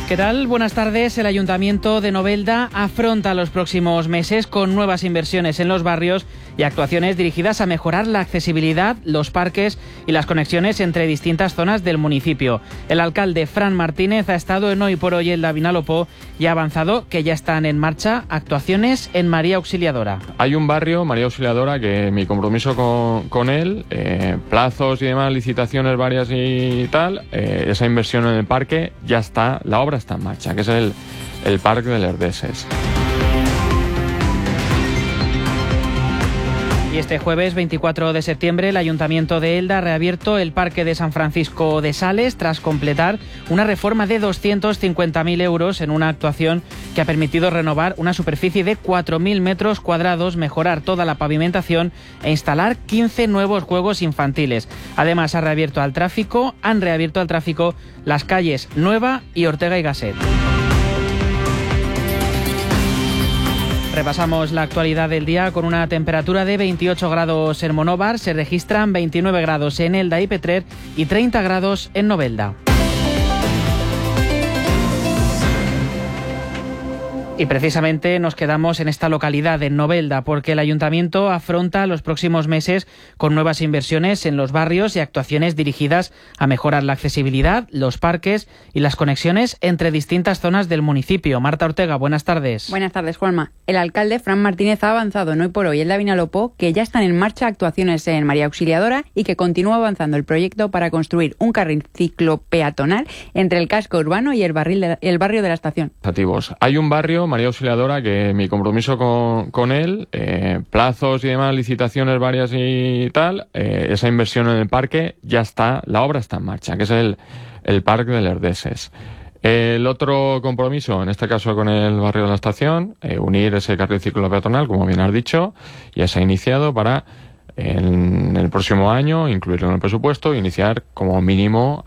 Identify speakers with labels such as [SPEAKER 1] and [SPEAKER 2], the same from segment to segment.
[SPEAKER 1] ¿Qué tal? Buenas tardes. El Ayuntamiento de Novelda afronta los próximos meses con nuevas inversiones en los barrios y actuaciones dirigidas a mejorar la accesibilidad, los parques y las conexiones entre distintas zonas del municipio. El alcalde Fran Martínez ha estado en Hoy por Hoy Elda Vinalopó y ha avanzado que ya están en marcha actuaciones en María Auxiliadora.
[SPEAKER 2] Hay un barrio, María Auxiliadora, que mi compromiso con él, plazos y demás, licitaciones varias y tal, esa inversión en el parque ya está, la obra está en marcha, que es el Parque de Lerdeses.
[SPEAKER 1] Y este jueves 24 de septiembre el Ayuntamiento de Elda ha reabierto el Parque de San Francisco de Sales tras completar una reforma de 250.000 euros en una actuación que ha permitido renovar una superficie de 4.000 metros cuadrados, mejorar toda la pavimentación e instalar 15 nuevos juegos infantiles. Además han reabierto al tráfico las calles Nueva y Ortega y Gasset. Repasamos la actualidad del día con una temperatura de 28 grados en Monóvar, se registran 29 grados en Elda y Petrer y 30 grados en Novelda. Y precisamente nos quedamos en esta localidad, en Novelda, porque el Ayuntamiento afronta los próximos meses con nuevas inversiones en los barrios y actuaciones dirigidas a mejorar la accesibilidad, los parques y las conexiones entre distintas zonas del municipio. Marta Ortega, buenas tardes.
[SPEAKER 3] Buenas tardes, Juanma. El alcalde Fran Martínez ha avanzado en Hoy por Hoy Elda Vinalopó que ya están en marcha actuaciones en María Auxiliadora y que continúa avanzando el proyecto para construir un carril ciclopeatonal entre el casco urbano y el barrio de la estación.
[SPEAKER 2] Hay un barrio, María Auxiliadora, que mi compromiso con él, plazos y demás, licitaciones varias y tal, esa inversión en el parque ya está, la obra está en marcha, que es el Parque de Lerdeses. El otro compromiso, en este caso con el barrio de la estación, unir ese carril ciclopeatonal, como bien has dicho, ya se ha iniciado para en el próximo año incluirlo en el presupuesto, iniciar como mínimo,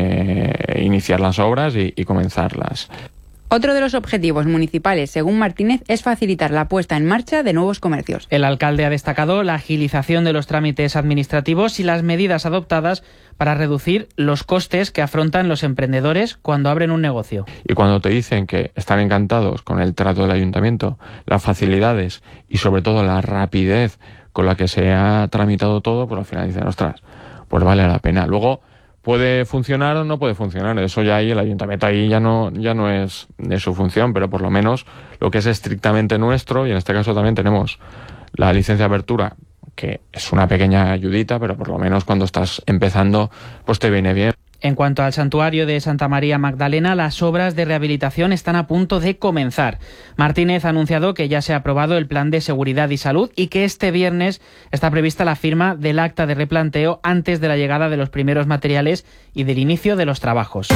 [SPEAKER 2] iniciar las obras y comenzarlas.
[SPEAKER 3] Otro de los objetivos municipales, según Martínez, es facilitar la puesta en marcha de nuevos comercios.
[SPEAKER 1] El alcalde ha destacado la agilización de los trámites administrativos y las medidas adoptadas para reducir los costes que afrontan los emprendedores cuando abren un negocio.
[SPEAKER 2] Y cuando te dicen que están encantados con el trato del ayuntamiento, las facilidades y sobre todo la rapidez con la que se ha tramitado todo, pues al final dicen, ostras, pues vale la pena. Luego puede funcionar o no puede funcionar, eso ya ahí el ayuntamiento ahí ya no es de su función, pero por lo menos lo que es estrictamente nuestro, y en este caso también tenemos la licencia de apertura, que es una pequeña ayudita, pero por lo menos cuando estás empezando pues te viene bien.
[SPEAKER 1] En cuanto al santuario de Santa María Magdalena, las obras de rehabilitación están a punto de comenzar. Martínez ha anunciado que ya se ha aprobado el plan de seguridad y salud y que este viernes está prevista la firma del acta de replanteo antes de la llegada de los primeros materiales y del inicio de los trabajos.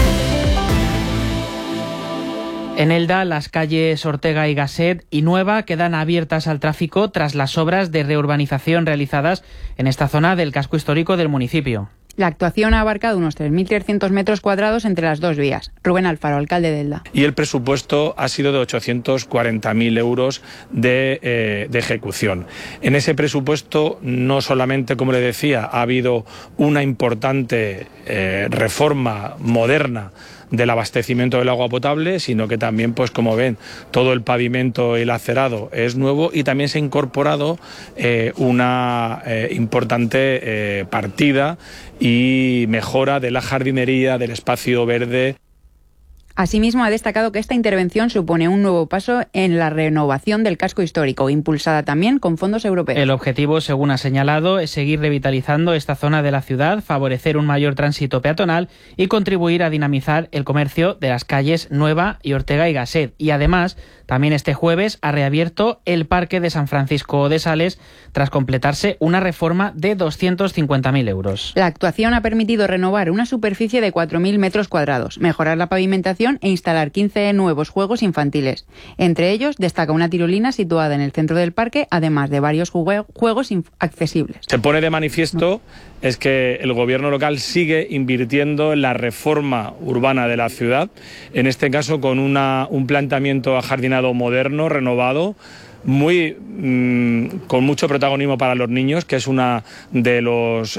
[SPEAKER 1] En Elda, las calles Ortega y Gasset y Nueva quedan abiertas al tráfico tras las obras de reurbanización realizadas en esta zona del casco histórico del municipio.
[SPEAKER 3] La actuación ha abarcado unos 3.300 metros cuadrados entre las dos vías. Rubén Alfaro, alcalde de Elda.
[SPEAKER 4] Y el presupuesto ha sido de 840.000 euros de ejecución. En ese presupuesto no solamente, como le decía, ha habido una importante reforma moderna del abastecimiento del agua potable, sino que también, pues como ven, todo el pavimento y el acerado es nuevo y también se ha incorporado una importante partida y mejora de la jardinería, del espacio verde.
[SPEAKER 3] Asimismo, ha destacado que esta intervención supone un nuevo paso en la renovación del casco histórico, impulsada también con fondos europeos.
[SPEAKER 1] El objetivo, según ha señalado, es seguir revitalizando esta zona de la ciudad, favorecer un mayor tránsito peatonal y contribuir a dinamizar el comercio de las calles Nueva y Ortega y Gasset. Y además, también este jueves ha reabierto el Parque de San Francisco de Sales tras completarse una reforma de 250.000 euros.
[SPEAKER 3] La actuación ha permitido renovar una superficie de 4.000 metros cuadrados, mejorar la pavimentación e instalar 15 nuevos juegos infantiles. Entre ellos destaca una tirolina situada en el centro del parque, además de varios juegos accesibles.
[SPEAKER 4] Se pone de manifiesto es que el gobierno local sigue invirtiendo en la reforma urbana de la ciudad, en este caso con un planteamiento ajardinado moderno, renovado, con mucho protagonismo para los niños, que es una de los